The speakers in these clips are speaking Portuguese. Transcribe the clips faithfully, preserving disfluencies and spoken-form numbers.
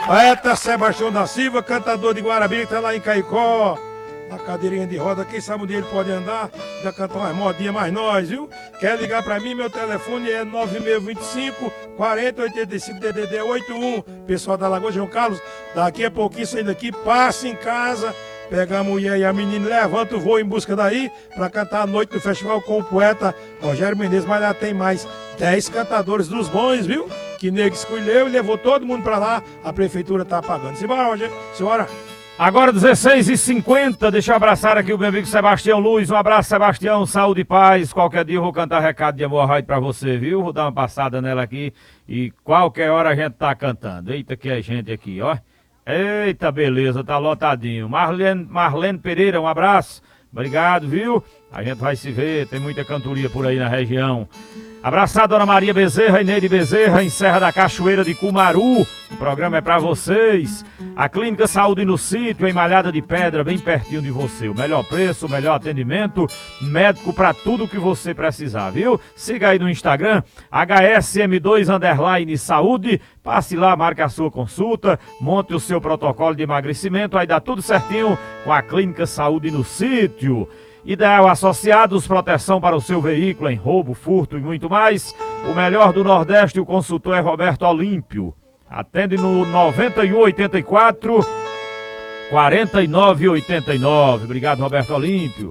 Poeta Sebastião da Silva, cantador de Guarabira, que tá lá em Caicó, na cadeirinha de roda. Quem sabe um dia ele pode andar, já cantar umas modinhas mais nós, viu? Quer ligar pra mim? Meu telefone é nove seis dois cinco, quatro zero oito cinco, D D D oito um. Pessoal da Lagoa João Carlos, daqui a pouquinho saindo daqui, passa em casa, pega a mulher e a menina, levanta o voo em busca daí, pra cantar a noite do festival com o poeta Rogério Menezes. Mas lá tem mais dez cantadores dos bons, viu? Que nego escolheu e levou todo mundo pra lá, a prefeitura tá pagando. Simbora, Rogério, senhora. Agora dezesseis e cinquenta, deixa eu abraçar aqui o meu amigo Sebastião Luiz. Um abraço, Sebastião, saúde e paz. Qualquer dia eu vou cantar recado de amor rádio pra você, viu? Vou dar uma passada nela aqui e qualquer hora a gente tá cantando. Eita que é gente aqui, ó. Eita, beleza, tá lotadinho. Marlene, Marlene Pereira, um abraço. Obrigado, viu? A gente vai se ver, tem muita cantoria por aí na região. Abraçar Dona Maria Bezerra e Neide Bezerra, em Serra da Cachoeira de Cumaru. O programa é pra vocês. A Clínica Saúde no Sítio, em Malhada de Pedra, bem pertinho de você. O melhor preço, o melhor atendimento, médico pra tudo que você precisar, viu? Siga aí no Instagram, H S M dois underline saúde. Passe lá, marque a sua consulta, monte o seu protocolo de emagrecimento, aí dá tudo certinho com a Clínica Saúde no Sítio. Ideal Associados, proteção para o seu veículo em roubo, furto e muito mais. O melhor do Nordeste, o consultor é Roberto Olímpio. Atende no noventa e um, oitenta e quatro, quarenta e nove, oitenta e nove. Obrigado, Roberto Olímpio.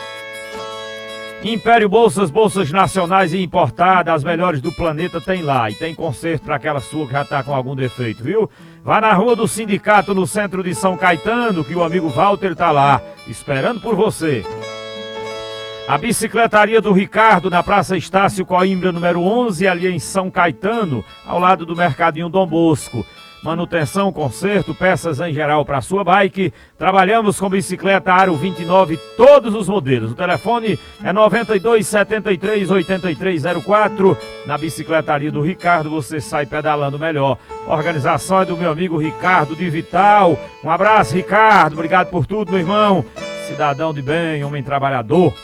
Império Bolsas, bolsas nacionais e importadas, as melhores do planeta tem lá. E tem conserto para aquela sua que já está com algum defeito, viu? Vá na Rua do Sindicato, no centro de São Caetano, que o amigo Walter está lá, esperando por você. A Bicicletaria do Ricardo, na Praça Estácio Coimbra, número onze, ali em São Caetano, ao lado do Mercadinho Dom Bosco. Manutenção, conserto, peças em geral para sua bike. Trabalhamos com bicicleta Aro vinte e nove, todos os modelos. O telefone é noventa e dois, setenta e três, oitenta e três zero quatro. Na Bicicletaria do Ricardo você sai pedalando melhor. A organização é do meu amigo Ricardo de Vital. Um abraço, Ricardo. Obrigado por tudo, meu irmão. Cidadão de bem, homem trabalhador.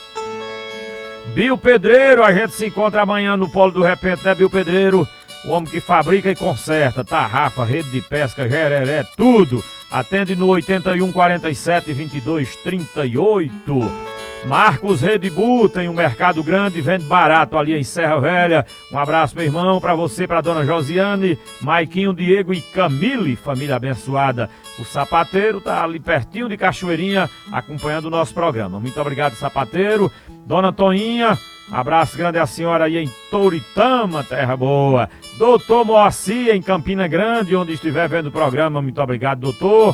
Bio Pedreiro, a gente se encontra amanhã no Polo do Repente, né, Bio Pedreiro? O homem que fabrica e conserta, tarrafa, rede de pesca, gereré, tudo. Atende no oitenta e um, quarenta e sete, vinte e dois, trinta e oito. Marcos Red Bull tem um mercado grande, vende barato ali em Serra Velha. Um abraço, meu irmão, para você, para dona Josiane, Maiquinho, Diego e Camille, família abençoada. O Sapateiro tá ali pertinho de Cachoeirinha, acompanhando o nosso programa. Muito obrigado, Sapateiro. Dona Toinha, abraço grande à senhora aí em Touritama, terra boa. Doutor Moacir, em Campina Grande, onde estiver vendo o programa. Muito obrigado, doutor.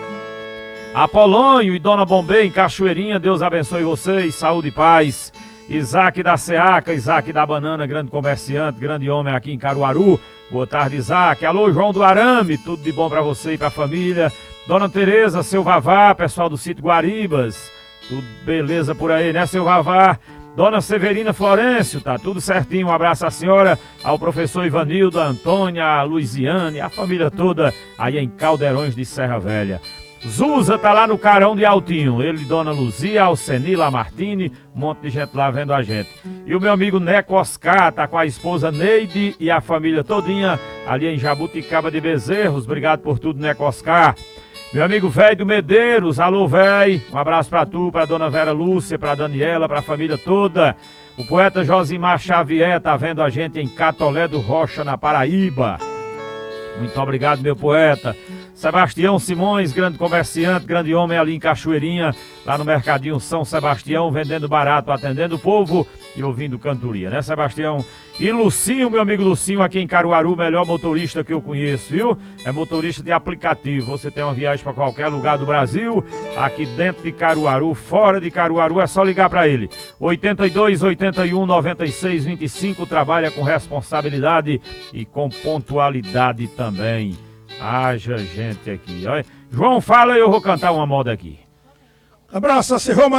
Apolônio e Dona Bombê em Cachoeirinha, Deus abençoe vocês, saúde e paz. Isaac da Seaca, Isaac da Banana, grande comerciante, grande homem aqui em Caruaru. Boa tarde, Isaac. Alô, João do Arame, tudo de bom pra você e pra família. Dona Tereza, seu Vavá, pessoal do sítio Guaribas, tudo beleza por aí, né, seu Vavá? Dona Severina Florencio, tá tudo certinho. Um abraço à senhora, ao professor Ivanildo, a Antônia, a Luiziane, a família toda aí em Caldeirões de Serra Velha. Zuza tá lá no Carão de Altinho, ele, Dona Luzia, Alceni, Lamartine, um monte de gente lá vendo a gente. E o meu amigo Neco Oscar tá com a esposa Neide e a família todinha ali em Jabuticaba de Bezerros. Obrigado por tudo, Neco Oscar. Meu amigo velho do Medeiros, alô velho, um abraço pra tu, pra Dona Vera Lúcia, pra Daniela, pra família toda. O poeta Josimar Xavier tá vendo a gente em Catolé do Rocha, na Paraíba. Muito obrigado, meu poeta. Sebastião Simões, grande comerciante, grande homem ali em Cachoeirinha, lá no Mercadinho São Sebastião, vendendo barato, atendendo o povo e ouvindo cantoria, né, Sebastião? E Lucinho, meu amigo Lucinho, aqui em Caruaru, melhor motorista que eu conheço, viu? É motorista de aplicativo. Você tem uma viagem para qualquer lugar do Brasil, aqui dentro de Caruaru, fora de Caruaru, é só ligar para ele. oitenta e dois, oitenta e um, noventa e seis, vinte e cinco, trabalha com responsabilidade e com pontualidade também. Haja gente aqui, olha. João, fala e eu vou cantar uma moda aqui. Abraço, Serroma.